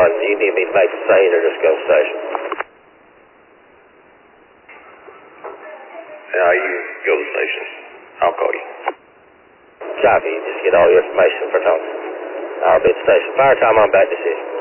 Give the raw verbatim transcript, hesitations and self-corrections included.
on. Do you need me to make a scene or just go to station? Yeah, you go to station. I'll call you. Copy. You just get all your information for Tony. I'll be at the station. Fire time on back decision.